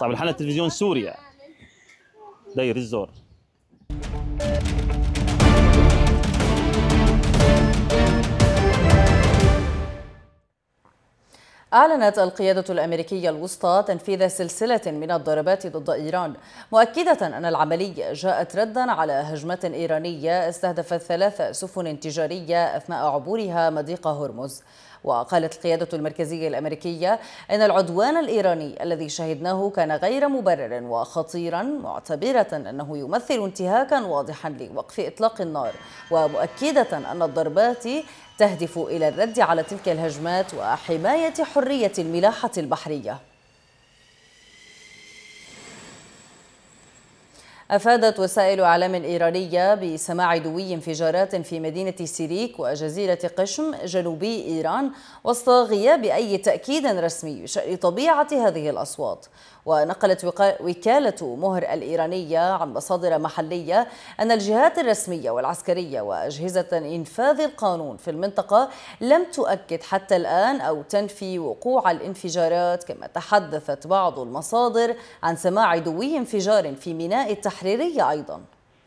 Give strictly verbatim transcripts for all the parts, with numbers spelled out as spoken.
صعب الحالة تلفزيون سوريا داير الزور. أعلنت القيادة الأمريكية الوسطى تنفيذ سلسلة من الضربات ضد إيران، مؤكدة أن العملية جاءت ردا على هجمة إيرانية استهدفت ثلاث سفن تجارية أثناء عبورها مضيق هرمز. وقالت القيادة المركزية الأمريكية إن العدوان الإيراني الذي شهدناه كان غير مبرر وخطيرا، معتبرة أنه يمثل انتهاكا واضحا لوقف إطلاق النار، ومؤكدة أن الضربات تهدف إلى الرد على تلك الهجمات وحماية حرية الملاحة البحرية. أفادت وسائل إعلام إيرانية بسماع دوي انفجارات في مدينة سيريك وجزيرة قشم جنوبي إيران وسط غياب أي تأكيد رسمي بشأن طبيعة هذه الأصوات. ونقلت وكالة مهر الإيرانية عن مصادر محلية أن الجهات الرسمية والعسكرية وأجهزة إنفاذ القانون في المنطقة لم تؤكد حتى الآن أو تنفي وقوع الانفجارات، كما تحدثت بعض المصادر عن سماع دوي انفجار في ميناء التحريرية أيضا.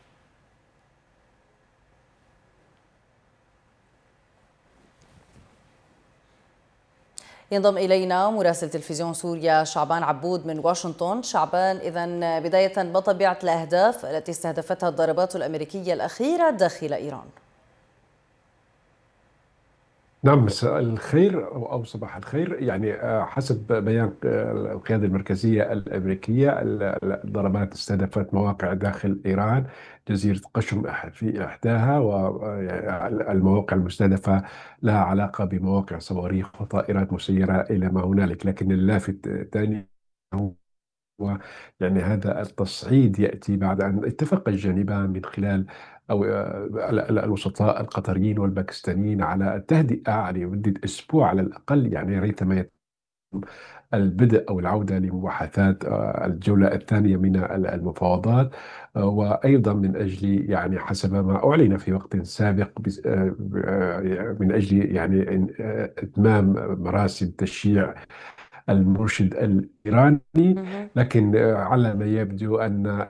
ينضم إلينا مراسل تلفزيون سوريا شعبان عبود من واشنطن. شعبان، إذن بداية ما طبيعة الأهداف التي استهدفتها الضربات الأمريكية الأخيرة داخل إيران؟ نعم، مساء الخير أو صباح الخير. يعني آه، حسب بيان آه، القيادة المركزية الأمريكية، الضربات استهدفت مواقع داخل إيران، جزيرة قشم في إحداها، والمواقع المستهدفة لها علاقة بمواقع صواريخ وطائرات مسيرة إلى ما هنالك. لكن اللافت ثاني هو يعني هذا التصعيد يأتي بعد أن اتفق الجانبان من خلال أو آه، ال- ال- الوسطاء القطريين والباكستانيين على التهدئة على مدة أسبوع على الأقل، يعني ريثما يتم البدء أو العودة لمباحثات آه، الجولة الثانية من ال- المفاوضات. آه، وأيضا من أجل يعني حسب ما أعلن في وقت سابق بس- آه، آه، من أجل يعني إن- آه، إتمام مراسم تشييع المرشد الإيراني. مهم. لكن آه، على ما يبدو أن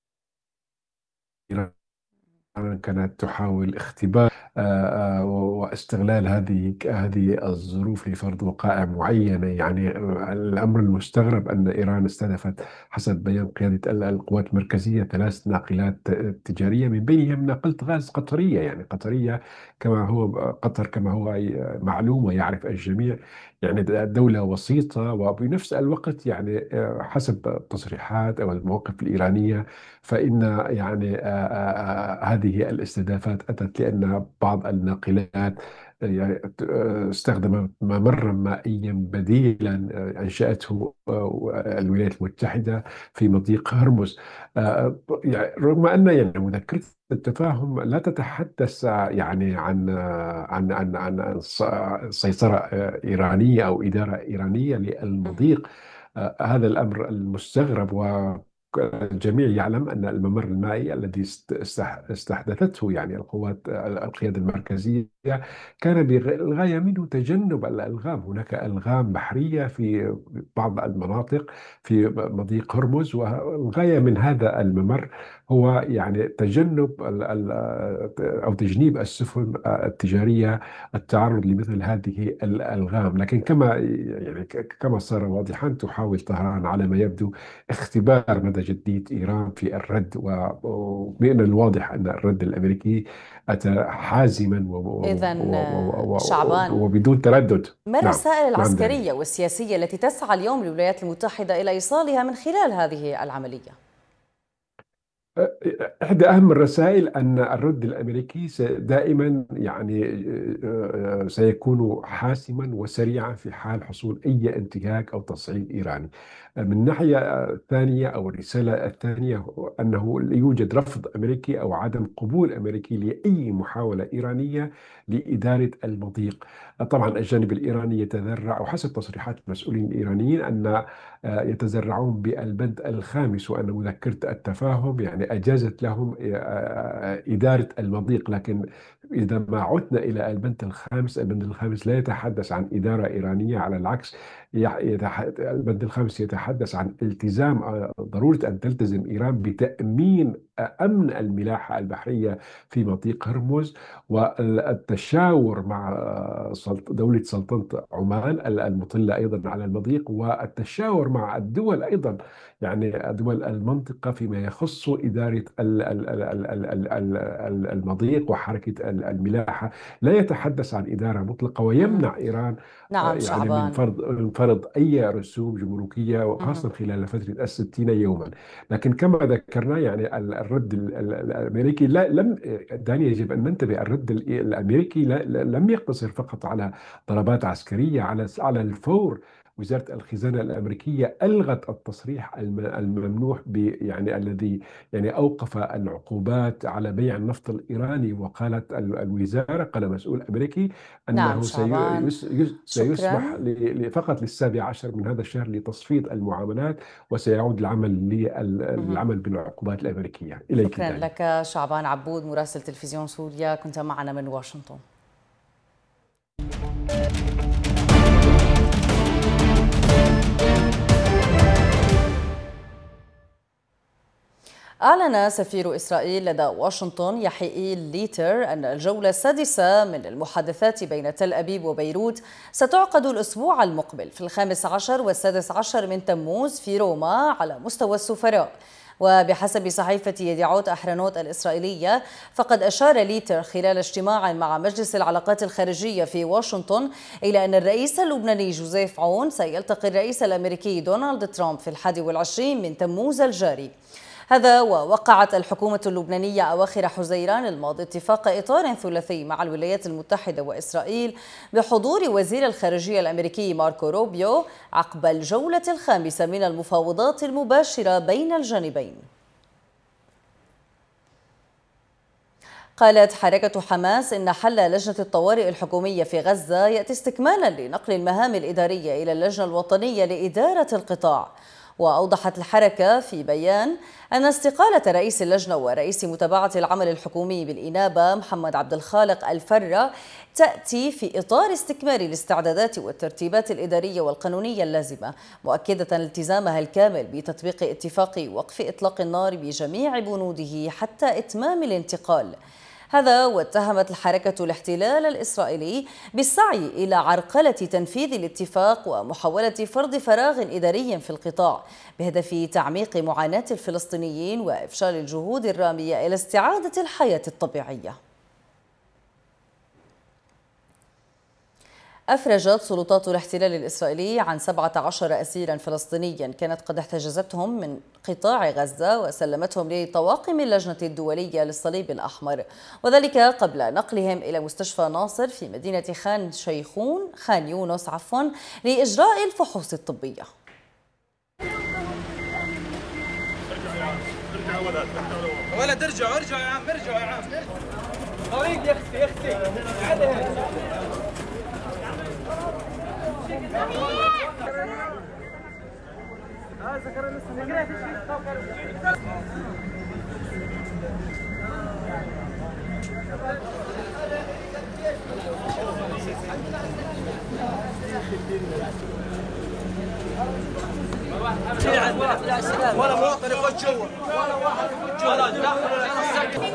إيران كانت تحاول اختبار آه، آه، واستغلال هذه هذه الظروف لفرض وقائع معينة. يعني آه، الأمر المستغرب أن إيران استهدفت حسب بيان قيادة ال- القوات المركزية ثلاث ناقلات ت- تجارية، من بينهم ناقلة غاز قطرية. يعني قطرية كما هو قطر كما هو معلوم ويعرف الجميع، يعني دولة وسيطة. وبنفس الوقت يعني آه، حسب التصريحات أو المواقف الإيرانية، فإن يعني آه، آه، آه، هذه الاستهدافات أتت لأن بعض الناقلات يعني آه، استخدمت ممرا مائيا بديلا آه، أنشأته آه، الولايات المتحدة في مضيق هرمز. آه، يعني رغم أن يعني مذكرة التفاهم لا تتحدث يعني عن آه، عن عن عن عن سيطرة آه، إيرانية أو إدارة إيرانية مهم. للمضيق. آه، هذا الأمر المستغرب. الجميع يعلم أن الممر المائي الذي است- استح- استحدثته يعني القوات القيادة المركزية كان بالغاية منه تجنب الألغام. هناك ألغام بحرية في بعض المناطق في مضيق هرمز، والغاية من هذا الممر هو يعني تجنب ال- ال- أو تجنيب السفن التجارية التعرض لمثل هذه الألغام. لكن كما يعني كما صار واضحا، تحاول طهران على ما يبدو اختبار مدى جدية إيران في الرد، و- ومن الواضح أن الرد الأمريكي أتى حازما و- و- إذن و- و- شعبان، وبدون تردد. ما نعم. الرسائل نعم دانيال. العسكرية والسياسية التي تسعى اليوم الولايات المتحدة إلى إيصالها من خلال هذه العملية؟ إحدى أهم الرسائل أن الرد الأمريكي س- دائما يعني آه، آه، سيكون حاسما وسريعا في حال حصول أي انتهاك أو تصعيد إيراني. من الناحية الثانية أو الرسالة الثانية هو أنه لا يوجد رفض أمريكي أو عدم قبول أمريكي لأي محاولة إيرانية لإدارة المضيق. طبعا الجانب الإيراني يتذرع، وحسب تصريحات المسؤولين الإيرانيين أن آه، يتذرعون بالبند الخامس، وأن مذكرة التفاهم يعني أجازت لهم آه، آه، إدارة المضيق. لكن إذا ما عدنا إلى البند الخامس، البند الخامس لا يتحدث عن إدارة إيرانية، على العكس البند الخامس يتحدث عن التزام، ضرورة أن تلتزم إيران بتأمين أمن الملاحة البحرية في مضيق هرمز، والتشاور مع دولة سلطنة عمان المطلة أيضا على المضيق، والتشاور مع الدول أيضا، يعني دول المنطقة فيما يخص إدارة المضيق وحركة الملاحة. لا يتحدث عن إدارة مطلقة، ويمنع إيران نعم يعني من شعبان. فرض من فرض أي رسوم جمركية، وخاصة خلال فترة الستين يوما. لكن كما ذكرنا يعني الرد الأمريكي لا لم داني يجب أن ننتبه، الرد الأمريكي لم يقتصر فقط على ضربات عسكرية. على على الفور وزارة الخزانة الأمريكية ألغت التصريح الممنوح ب يعني الذي يعني أوقف العقوبات على بيع النفط الإيراني، وقالت الوزارة، قال مسؤول أمريكي، نعم أنه شعبان، سيسمح شكرا. فقط للسابع عشر من هذا الشهر لتصفية المعاملات، وسيعود العمل للعمل بالعقوبات الأمريكية. إليك شكرا داني. لك شعبان عبود مراسل تلفزيون سوريا، كنت معنا من واشنطن. أعلن سفير إسرائيل لدى واشنطن يحيى ليتر أن الجولة السادسة من المحادثات بين تل أبيب وبيروت ستعقد الأسبوع المقبل في الخامس عشر والسادس عشر من تموز في روما على مستوى السفراء. وبحسب صحيفة يديعوت أحرنوت الإسرائيلية، فقد أشار ليتر خلال اجتماع مع مجلس العلاقات الخارجية في واشنطن إلى أن الرئيس اللبناني جوزيف عون سيلتقي الرئيس الأمريكي دونالد ترامب في الحادي والعشرين من تموز الجاري. هذا ووقعت الحكومة اللبنانية أواخر حزيران الماضي اتفاق إطار ثلاثي مع الولايات المتحدة وإسرائيل بحضور وزير الخارجية الأمريكي ماركو روبيو عقب الجولة الخامسة من المفاوضات المباشرة بين الجانبين. قالت حركة حماس إن حل لجنة الطوارئ الحكومية في غزة يأتي استكمالا لنقل المهام الإدارية إلى اللجنة الوطنية لإدارة القطاع. وأوضحت الحركة في بيان أن استقالة رئيس اللجنة ورئيس متابعة العمل الحكومي بالإنابة محمد عبد الخالق الفرة تأتي في إطار استكمال الاستعدادات والترتيبات الإدارية والقانونية اللازمة، مؤكدة التزامها الكامل بتطبيق اتفاق وقف إطلاق النار بجميع بنوده حتى إتمام الانتقال. هذا واتهمت الحركة الاحتلال الإسرائيلي بالسعي إلى عرقلة تنفيذ الاتفاق ومحاولة فرض فراغ إداري في القطاع بهدف تعميق معاناة الفلسطينيين وإفشال الجهود الرامية إلى استعادة الحياة الطبيعية. أفرجت سلطات الاحتلال الإسرائيلي عن سبعة عشر أسيرا فلسطينيا كانت قد احتجزتهم من قطاع غزة وسلمتهم لطواقم اللجنة الدولية للصليب الأحمر، وذلك قبل نقلهم إلى مستشفى ناصر في مدينة خان شيخون خان يونس عفوا لإجراء الفحوص الطبية. ولد ارجعوا ارجعوا يا عم ارجعوا يا عم طريق يا اختي يا اختي ولا مواطن يخش جوا ولا واحد يخش جوا داخل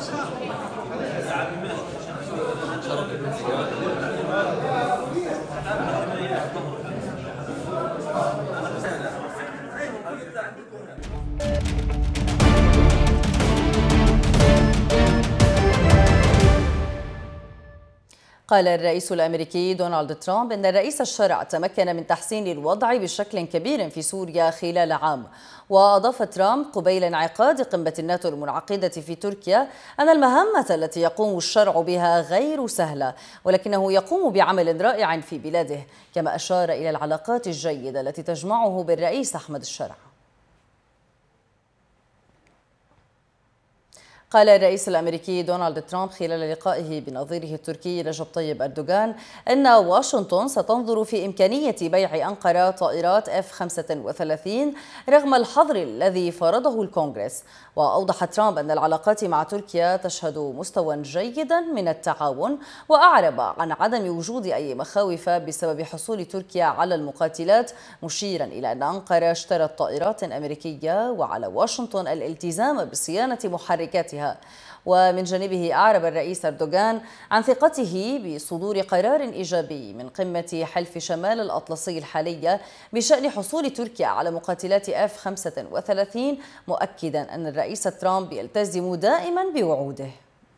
قال الرئيس الأمريكي دونالد ترامب إن الرئيس الشرع تمكن من تحسين الوضع بشكل كبير في سوريا خلال عام. وأضاف ترامب قبيل انعقاد قمة الناتو المنعقدة في تركيا أن المهمة التي يقوم الشرع بها غير سهلة، ولكنه يقوم بعمل رائع في بلاده، كما أشار إلى العلاقات الجيدة التي تجمعه بالرئيس أحمد الشرع. قال الرئيس الأمريكي دونالد ترامب خلال لقائه بنظيره التركي رجب طيب أردوغان أن واشنطن ستنظر في إمكانية بيع أنقرة طائرات إف خمسة وثلاثين رغم الحظر الذي فرضه الكونغرس. وأوضح ترامب أن العلاقات مع تركيا تشهد مستوى جيدا من التعاون، وأعرب عن عدم وجود أي مخاوف بسبب حصول تركيا على المقاتلات، مشيرا إلى أن أنقرة اشترت طائرات أمريكية وعلى واشنطن الالتزام بصيانة محركاتها. ومن جانبه أعرب الرئيس أردوغان عن ثقته بصدور قرار إيجابي من قمة حلف شمال الأطلسي الحالية بشأن حصول تركيا على مقاتلات إف خمسة وثلاثين، مؤكدا أن الرئيس ترامب يلتزم دائما بوعوده.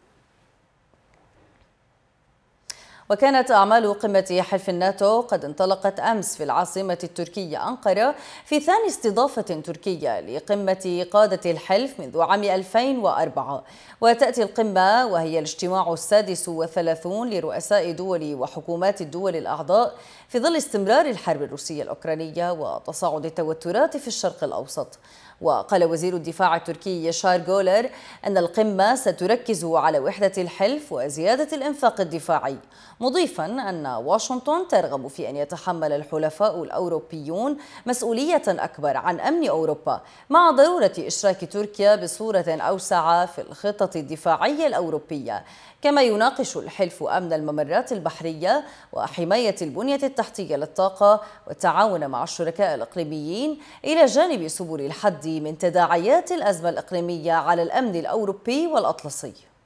وكانت أعمال قمة حلف الناتو قد انطلقت أمس في العاصمة التركية أنقرة في ثاني استضافة تركية لقمة قادة الحلف منذ عام ألفين وأربعة. وتأتي القمة وهي الاجتماع السادس والثلاثون لرؤساء دول وحكومات الدول الأعضاء في ظل استمرار الحرب الروسية الأوكرانية وتصاعد التوترات في الشرق الأوسط. وقال وزير الدفاع التركي يشار جولر أن القمة ستركز على وحدة الحلف وزيادة الإنفاق الدفاعي، مضيفا أن واشنطن ترغب في أن يتحمل الحلفاء الأوروبيون مسؤولية أكبر عن أمن أوروبا، مع ضرورة إشراك تركيا بصورة أوسع في الخطة الدفاعية الأوروبية. كما يناقش الحلف أمن الممرات البحرية وحماية البنية التحتية للطاقة والتعاون مع الشركاء الإقليميين، إلى جانب سبل الحد من تداعيات الأزمة الإقليمية على الأمن الأوروبي والأطلسي.